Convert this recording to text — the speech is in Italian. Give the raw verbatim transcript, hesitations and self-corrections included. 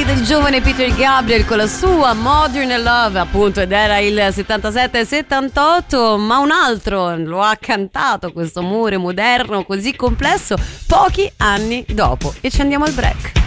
del giovane Peter Gabriel con la sua Modern Love, appunto, ed era il settantasette settantotto, ma un altro lo ha cantato questo amore moderno così complesso pochi anni dopo. E ci andiamo al break.